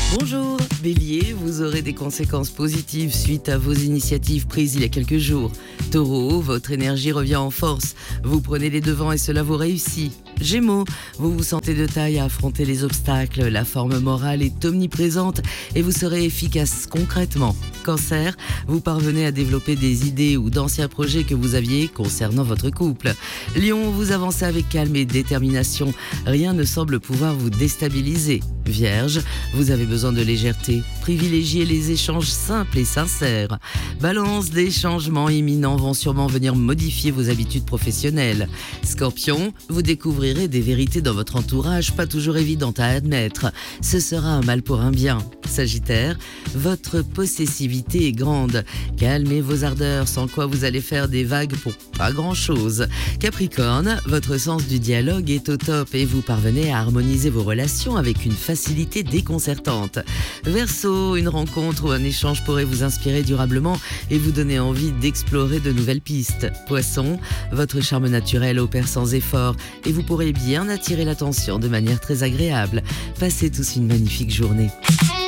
Bonjour, Bélier, vous aurez des conséquences positives suite à vos initiatives prises il y a quelques jours. Taureau, votre énergie revient en force, vous prenez les devants et cela vous réussit. Gémeaux, vous vous sentez de taille à affronter les obstacles, la forme morale est omniprésente et vous serez efficace concrètement. Cancer, vous parvenez à développer des idées ou d'anciens projets que vous aviez concernant votre couple. Lion, vous avancez avec calme et détermination, rien ne semble pouvoir vous déstabiliser. Vierge, vous avez besoin de légèreté, privilégiez les échanges simples et sincères. Balance, des changements imminents vont sûrement venir modifier vos habitudes professionnelles. Scorpion, vous découvrirez des vérités dans votre entourage pas toujours évidentes à admettre. Ce sera un mal pour un bien. Sagittaire, votre possessivité est grande. Calmez vos ardeurs, sans quoi vous allez faire des vagues pour pas grand-chose. Capricorne, votre sens du dialogue est au top et vous parvenez à harmoniser vos relations avec une facilité déconcertante. Verseau, une rencontre ou un échange pourrait vous inspirer durablement et vous donner envie d'explorer de nouvelles pistes. Poisson, votre charme naturel opère sans effort et vous pourrez bien attirer l'attention de manière très agréable. Passez tous une magnifique journée.